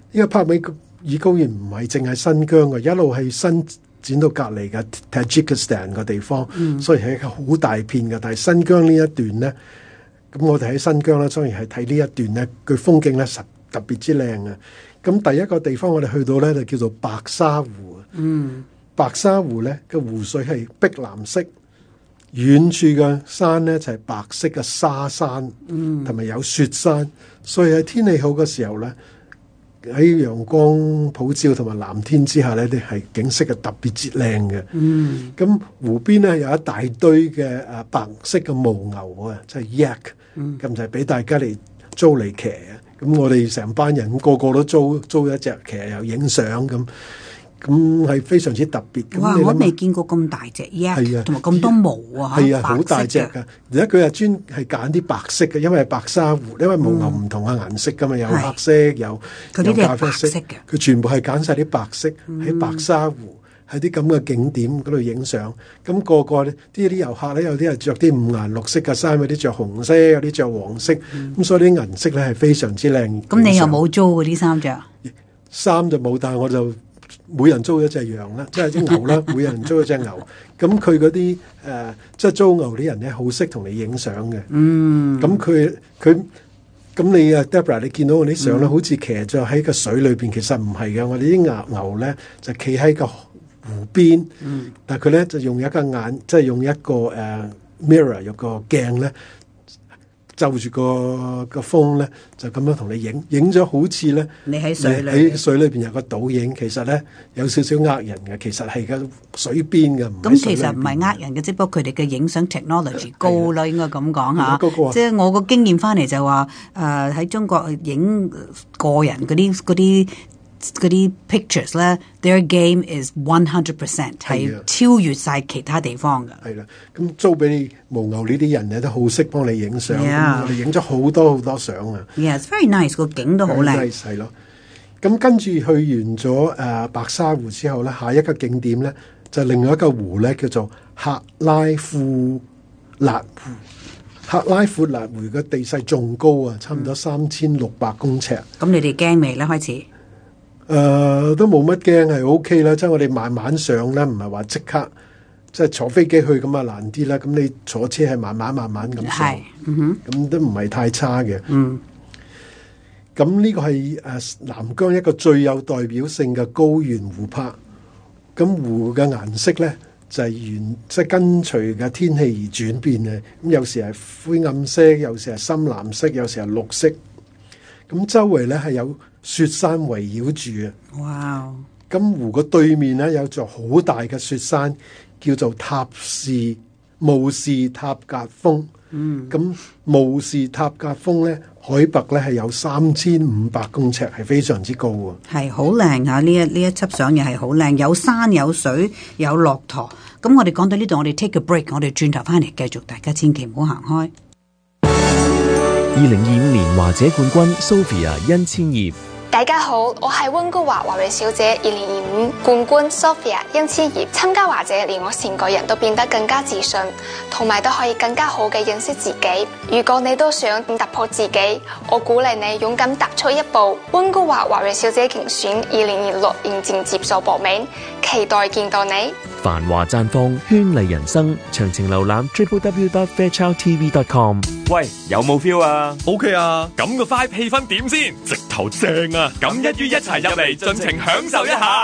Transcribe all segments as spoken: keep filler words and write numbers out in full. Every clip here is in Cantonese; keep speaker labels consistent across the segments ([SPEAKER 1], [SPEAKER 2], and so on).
[SPEAKER 1] 呢個帕米爾高原唔係淨係新疆嘅，一路係伸展到隔離嘅 Tajikistan 嘅地方，嗯、所以係一個好大片嘅。但係新疆呢一段咧，咁我哋喺新疆咧，當然係睇呢一段咧，佢風景咧實特別之靚嘅。咁第一個地方我哋去到咧就叫做白沙湖。
[SPEAKER 2] 嗯，
[SPEAKER 1] 白沙湖咧嘅湖水係碧藍色，遠處嘅山咧就係、是、白色嘅沙山，嗯，同埋有雪山，所以喺天氣好嘅時候咧，喺陽光普照同埋藍天之下咧，啲係景色係特別之靚嘅。嗯，咁湖邊咧有一大堆嘅誒白色嘅牦牛啊，即係 yak， 咁就係俾大家嚟租嚟騎啊。咁我哋成班人個個都租租一隻騎，又影相咁。咁係非常之特別。
[SPEAKER 2] 哇！我未見過咁大隻 yak， 同埋咁多毛啊！
[SPEAKER 1] 係啊，好大隻㗎。而家佢係專係揀啲白色嘅，因為白沙湖，因為牦牛唔同嘅顏色㗎嘛，有黑色，有有咖啡色。佢全部係揀晒啲白色喺白沙湖，喺啲咁嘅景點嗰度影相。咁個個咧，啲啲遊客咧，有啲係着啲五顏六色嘅衫，有啲着紅色，有啲着黃色。咁所以啲顏色咧係非常之靚。
[SPEAKER 2] 咁你又冇租嗰啲衫着？
[SPEAKER 1] 衫就冇，但係我就。每人租一隻羊啦，即係啲牛啦，每人租一隻牛。咁佢嗰啲誒，即係租牛啲人咧，好識同你影相嘅。嗯。咁佢佢咁你啊 Deborah， 你見到我啲相咧，好似騎咗喺個水裏邊，其實唔係嘅。我哋啲牛牛咧就企喺個湖邊，嗯、但係佢咧就用一個眼，即係用一個誒、uh, mirror， 有個鏡咧。就住個個風咧，就咁樣同你影影咗，好似咧
[SPEAKER 2] 你喺水裏
[SPEAKER 1] 喺水裏邊有個倒影，其實咧有少少呃人嘅，其實係個水邊嘅。
[SPEAKER 2] 咁其實唔係呃人嘅，只不過佢哋嘅影相 technology 高啦，應該咁講嚇。即係我個經驗翻嚟就話，誒喺中國影個人嗰啲嗰啲。嗰啲 pictures 咧 ，their game is one hundred percent 係超越晒其他地方嘅。
[SPEAKER 1] 係啦，咁租俾你牦牛呢啲人咧都好識幫你影相，我哋影咗好多好多相啊。
[SPEAKER 2] Yes, very nice， 個景都好靚。
[SPEAKER 1] 係咯，咁跟住去完咗誒、呃、白沙湖之後咧，下一個景點咧就另外一個湖咧叫做喀拉庫勒湖。喀拉庫勒湖嘅地勢仲高啊，差唔多三千六百公尺。
[SPEAKER 2] 咁、嗯、你哋驚未咧？開始？
[SPEAKER 1] 誒、呃、都冇乜驚，係 O K 啦，即係我哋慢慢上咧，唔係話即刻即係坐飛機去咁啊難啲啦。咁你坐車係慢慢慢慢咁上，咁、嗯、都唔係太差嘅。嗯，咁呢個係誒南疆一個最有代表性嘅高原湖泊。咁湖嘅顏色咧就係、是、沿即係跟隨嘅天氣而轉變嘅。咁有時係灰暗色，有時係深藍色，有時係綠色。咁周圍咧係有雪山圍繞住啊！哇！咁湖個對面咧有座好大嘅雪山，叫做塔士慕士塔格峰。嗯，咁慕士塔格峰咧海拔咧係有三千五百公尺，係非常之高啊！係好靚嚇！呢一呢一輯相又係好靚，有山有水有駱駝。咁我哋講到呢度，我哋 take a break， 我哋轉頭翻嚟繼續，大家千祈唔好行開。
[SPEAKER 3] 二零二五年華姐冠軍 Sophia 殷千葉。
[SPEAKER 4] 大家好，我係溫哥華華裔小姐二零二五冠軍 Sophia 殷千葉。參加華姐令我成個人都變得更加自信，同埋都可以更加好嘅認識自己。如果你都想突破自己，我鼓勵你勇敢踏出一步。溫哥華華裔小姐競選二零二六現正接受報名，期待見到你。
[SPEAKER 3] 繁華綻放，絢麗人生，詳情瀏覽 w w w dot fairchild t v dot com。
[SPEAKER 5] 喂，有冇 feel 啊
[SPEAKER 6] ？OK 啊，咁個 vibe 氣氛點先？直頭正啊！咁一於一齊入嚟，盡情享受一下。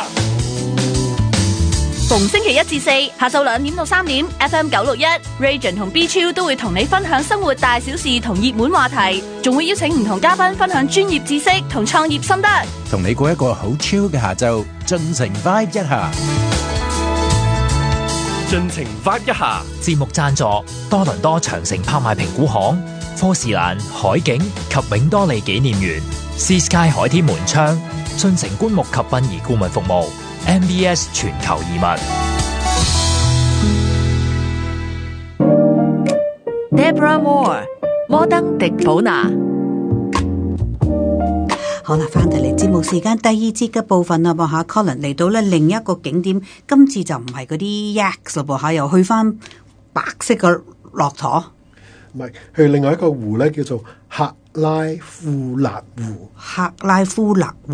[SPEAKER 7] 逢星期一至四下晝兩點到三點 ，F M 九六一 Region 同 B 超都會同你分享生活大小事同熱門話題，仲會邀請唔同嘉賓分享專業知識同創業心得，
[SPEAKER 8] 同你過一個好 chill 嘅下晝，盡情 vibe 一下。
[SPEAKER 6] 盡情 vibe 一下。
[SPEAKER 9] 節目贊助多倫多長城拍賣評估行、科士蘭海景及永多利紀念園、Sea Sky 海天門窗、進城棺木及殯儀顧問服務、M B S 全球移民。
[SPEAKER 10] Deborah Moore 摩登迪普拿。
[SPEAKER 2] 好啦，翻到嚟節目時間第二節嘅部分啦噃吓 Colin 嚟到咧另一個景點，今次就唔係嗰啲 yaks 咯噃吓，又去翻白色嘅駱駝，唔係去另外一個湖咧，叫做喀拉庫勒湖。喀拉庫勒湖。